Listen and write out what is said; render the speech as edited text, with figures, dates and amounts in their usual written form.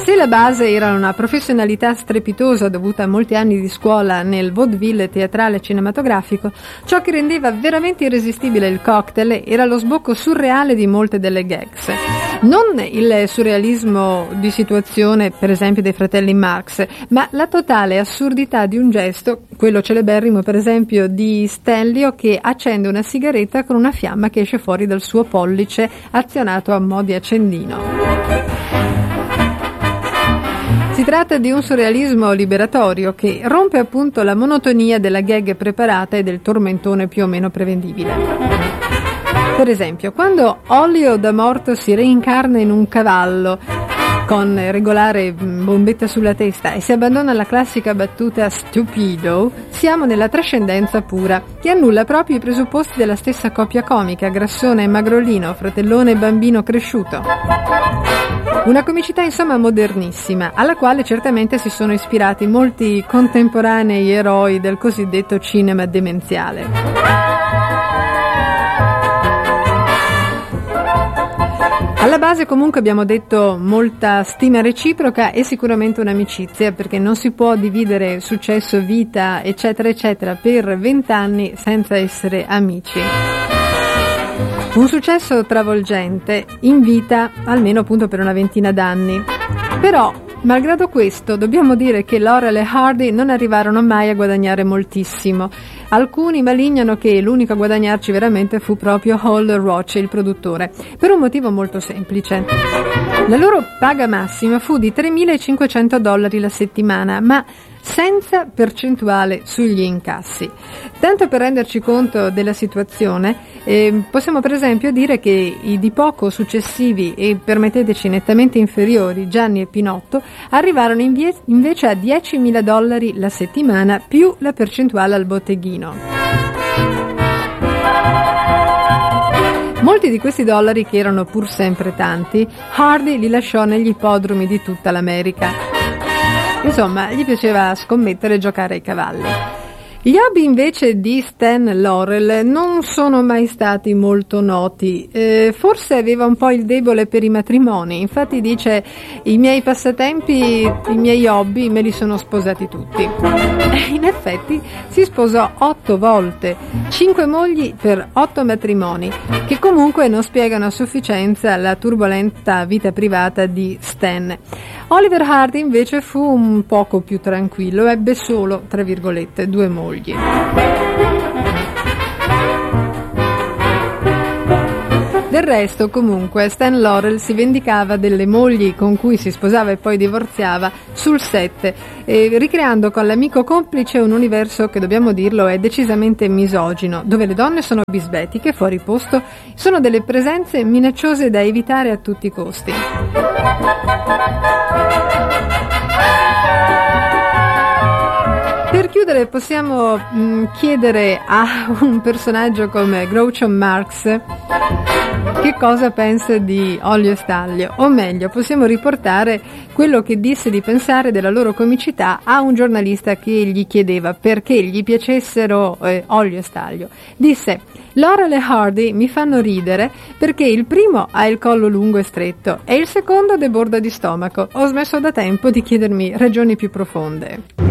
Se la base era una professionalità strepitosa dovuta a molti anni di scuola nel vaudeville teatrale cinematografico, ciò che rendeva veramente irresistibile il cocktail era lo sbocco surreale di molte delle gags. Non il surrealismo di situazione, per esempio, dei fratelli Marx, ma la totale assurdità di un gesto, quello celeberrimo per esempio di Stanlio che accende una sigaretta con una fiamma che esce fuori dal suo pollice azionato a mo' di accendino. Si tratta di un surrealismo liberatorio che rompe appunto la monotonia della gag preparata e del tormentone più o meno prevedibile. Per esempio, quando Ollio da morto si reincarna in un cavallo con regolare bombetta sulla testa e si abbandona alla classica battuta stupido, siamo nella trascendenza pura, che annulla proprio i presupposti della stessa coppia comica, grassone e magrolino, fratellone e bambino cresciuto. Una comicità insomma modernissima, alla quale certamente si sono ispirati molti contemporanei eroi del cosiddetto cinema demenziale. Alla base comunque abbiamo detto molta stima reciproca e sicuramente un'amicizia, perché non si può dividere successo, vita, eccetera, eccetera, per 20 anni senza essere amici. Un successo travolgente in vita almeno appunto per una ventina d'anni. Però, malgrado questo, dobbiamo dire che Laurel e Hardy non arrivarono mai a guadagnare moltissimo. Alcuni malignano che l'unico a guadagnarci veramente fu proprio Hall Roach, il produttore, per un motivo molto semplice. La loro paga massima fu di $3.500 la settimana, ma senza percentuale sugli incassi. Tanto per renderci conto della situazione, possiamo per esempio dire che i di poco successivi e permetteteci nettamente inferiori Gianni e Pinotto arrivarono invece a $10.000 la settimana più la percentuale al botteghino. Molti di questi dollari, che erano pur sempre tanti, Hardy li lasciò negli ippodromi di tutta l'America. Insomma, gli piaceva scommettere e giocare ai cavalli. Gli hobby invece di Stan Laurel non sono mai stati molto noti, forse aveva un po' il debole per i matrimoni, infatti dice: i miei passatempi, i miei hobby me li sono sposati tutti. E in effetti si sposò 8 volte, 5 mogli per 8 matrimoni, che comunque non spiegano a sufficienza la turbolenta vita privata di Stan. Oliver Hardy invece fu un poco più tranquillo, ebbe solo, tra virgolette, 2 mogli. Del resto, comunque, Stan Laurel si vendicava delle mogli con cui si sposava e poi divorziava sul set, ricreando con l'amico complice un universo che, dobbiamo dirlo, è decisamente misogino, dove le donne sono bisbetiche, fuori posto, sono delle presenze minacciose da evitare a tutti i costi. Per chiudere possiamo chiedere a un personaggio come Groucho Marx che cosa pensa di Ollio e Stanlio, o meglio possiamo riportare quello che disse di pensare della loro comicità a un giornalista che gli chiedeva perché gli piacessero Ollio e Stanlio. Disse: Laurel e Hardy mi fanno ridere perché il primo ha il collo lungo e stretto e il secondo deborda di stomaco. Ho smesso da tempo di chiedermi ragioni più profonde.